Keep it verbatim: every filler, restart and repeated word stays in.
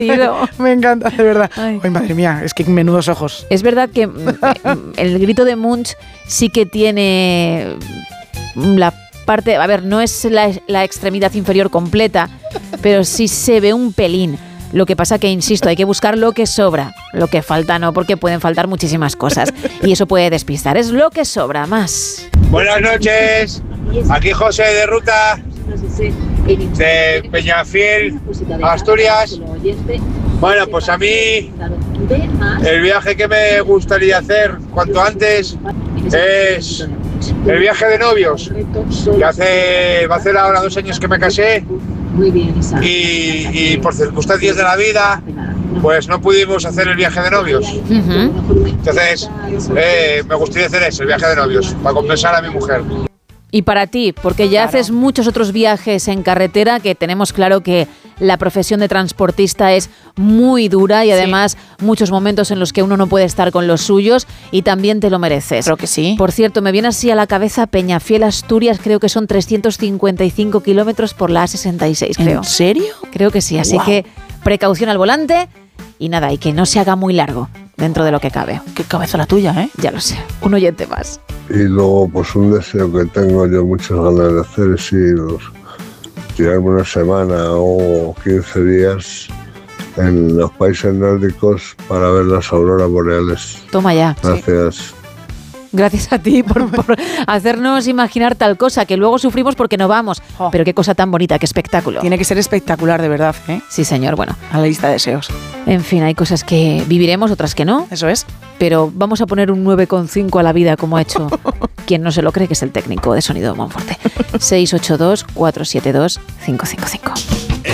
Me encanta, de verdad. Ay. Ay, madre mía, es que menudos ojos. Es verdad que el grito de Munch sí que tiene la parte, a ver, no es la, la extremidad inferior completa, pero sí se ve un pelín. Lo que pasa que, insisto, hay que buscar lo que sobra. Lo que falta no, porque pueden faltar muchísimas cosas. Y eso puede despistar. Es lo que sobra, más. Buenas noches. Aquí José de Ruta, de Peñafiel, Asturias. Bueno, pues a mí el viaje que me gustaría hacer cuanto antes es el viaje de novios. Que hace, va a hacer ahora dos años que me casé. Y, y por circunstancias de la vida pues no pudimos hacer el viaje de novios. Uh-huh. Entonces eh, me gustaría hacer eso, el viaje de novios, para compensar a mi mujer. Y para ti, porque ya claro. haces muchos otros viajes en carretera, que tenemos claro que la profesión de transportista es muy dura y además sí. muchos momentos en los que uno no puede estar con los suyos, y también te lo mereces. Creo que sí. Por cierto, me viene así a la cabeza Peñafiel, Asturias, creo que son trescientos cincuenta y cinco kilómetros por la A sesenta y seis, creo. ¿En serio? Creo que sí, así wow. que precaución al volante y nada, y que no se haga muy largo dentro de lo que cabe. Qué cabeza la tuya, ¿eh? Ya lo sé. Un oyente más. Y luego, pues un deseo que tengo yo muchas ganas de hacer es iros, tirarme una semana o quince días en los países nórdicos para ver las auroras boreales. Toma ya. Gracias. Sí. Gracias a ti por, por hacernos imaginar tal cosa, que luego sufrimos porque no vamos. Oh. Pero qué cosa tan bonita, qué espectáculo. Tiene que ser espectacular, de verdad, ¿eh? Sí, señor, bueno. A la lista de deseos. En fin, hay cosas que viviremos, otras que no. Eso es. Pero vamos a poner un nueve coma cinco a la vida, como ha hecho quien no se lo cree, que es el técnico de sonido de Monforte. seis ocho dos, cuatro siete dos, cinco cinco cinco.